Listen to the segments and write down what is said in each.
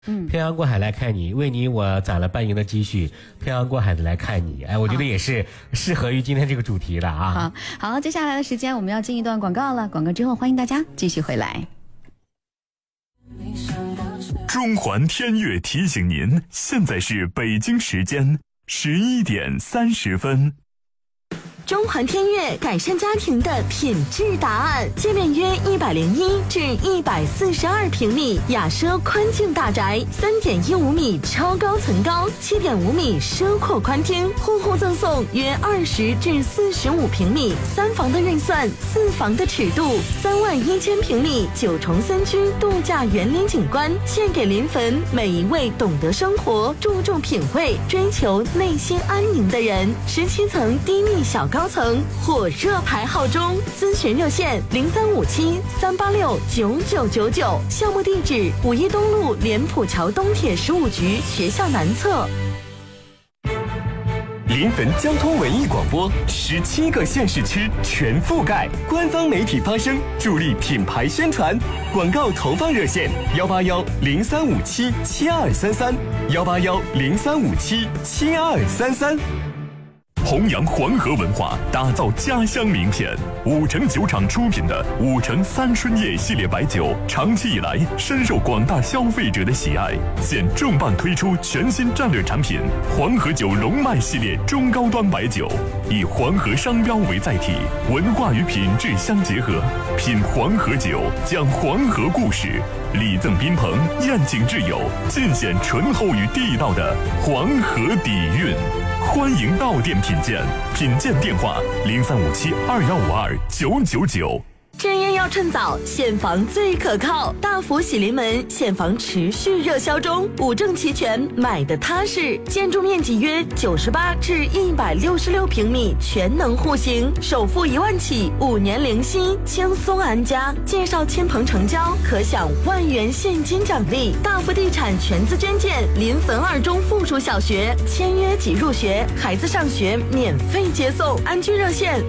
漂洋过海来看你，为你我攒了半年的积蓄，漂洋过海的来看你。我觉得也是适合于今天这个主题的啊。 好，接下来的时间我们要进一段广告了，广告之后欢迎大家继续回来。 中环天悦提醒您，现在是北京时间11点30分。 中环天悦改善家庭的品质答案，界面约101至142平米，雅奢宽境大宅，3.15米超高层高，7.5米奢阔宽厅，户户赠送约20至45平米，3房的预算，4房的尺度，31000平米9重3居度假园林景观，献给临汾每一位懂得生活、注重品味、追求内心安宁的人。17层低密小高层火热排号中，咨询热线0357-386-9999，项目地址5一东路莲浦桥东铁15局学校南侧。 临汾交通文艺广播17个县市区全覆盖，官方媒体发声，助力品牌宣传。广告投放热线181-0357-7233，181-0357-7233。 弘扬黄河文化，打造家乡名片。5城酒厂出品的5城三春叶系列白酒，长期以来深受广大消费者的喜爱。现重磅推出全新战略产品黄河酒龙脉系列中高端白酒，以黄河商标为载体，文化与品质相结合。品黄河酒，讲黄河故事，礼赠宾朋，宴请挚友，尽显醇厚与地道的黄河底蕴。欢迎到店品鉴，品鉴电话0357-2152-999。 置业要趁早，现房最可靠。大福喜临门现房持续热销中，5证齐全，买的踏实。建筑面积约98至166平米，全能户型，首付1万起，5年零息，轻松安家。介绍亲朋成交，可享10000元现金奖励。大福地产全资捐建临汾2中附属小学，签约即入学，孩子上学免费接送。安居热线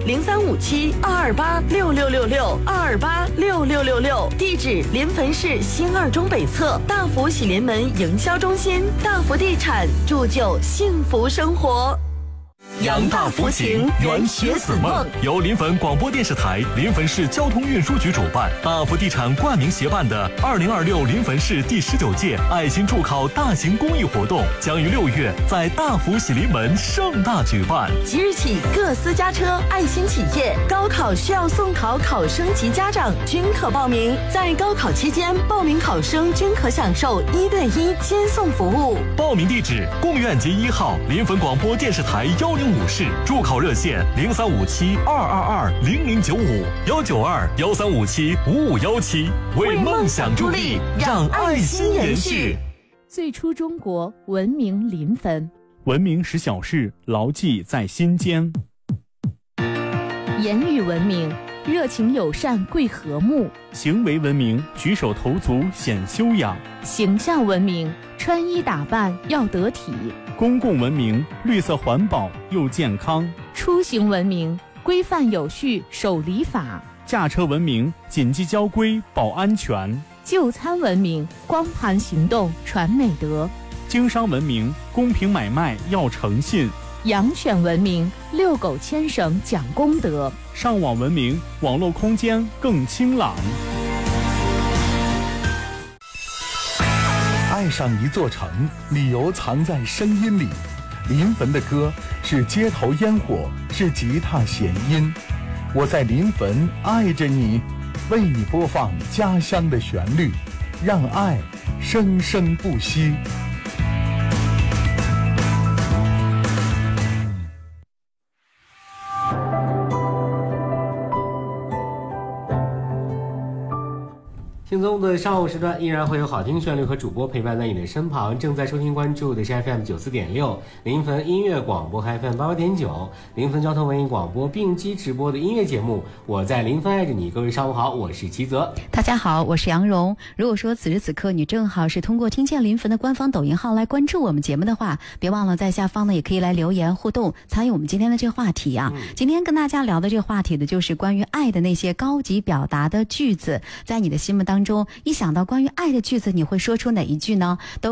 0357-228-6666。228-6666，地址临汾市新2中北侧，大福喜临门营销中心，大福地产铸就幸福生活。 扬大福情，圆学子梦， 由临汾广播电视台、临汾市交通运输局主办，大福地产冠名协办的2026临汾市第19届爱心助考大型公益活动，将于6月在大福喜临门盛大举办。 即日起，各私家车、爱心企业、高考需要送考考生及家长均可报名。在高考期间，报名考生均可享受1对1接送服务。 报名地址：贡院街1号临汾广播电视台105室，助考热线0357-222-0095，192-1357-5517，为梦想助力，让爱心延续。 最初中国，文明临汾， 文明使小事牢记在心间。 言语文明，热情友善贵和睦； 行为文明，举手投足显修养； 形象文明，穿衣打扮要得体； 公共文明，绿色环保又健康； 出行文明，规范有序守礼法； 驾车文明，谨记交规保安全； 就餐文明，光盘行动传美德； 经商文明，公平买卖要诚信； 养犬文明，遛狗牵绳讲公德； 上网文明，网络空间更清朗。 爱上一座城，理由藏在声音里。临汾的歌是街头烟火，是吉他弦音。我在临汾爱着你，为你播放家乡的旋律，让爱生生不息。 轻松的上午时段依然会有好听旋律和主播陪伴在你的身旁。正在收听关注的是 FM 94.6临汾音乐广播 FM 88.9临汾交通文艺广播并机直播的音乐节目我在临汾爱着你。各位上午好，我是齐泽。 大家好，我是杨蓉。如果说此时此刻你正好是通过听见临汾的官方抖音号来关注我们节目的话，别忘了在下方呢也可以来留言互动，参与我们今天的这个话题啊。今天跟大家聊的这个话题的就是关于爱的那些高级表达的句子，在你的心目当中一想到关于爱的句子，你会说出哪一句呢？都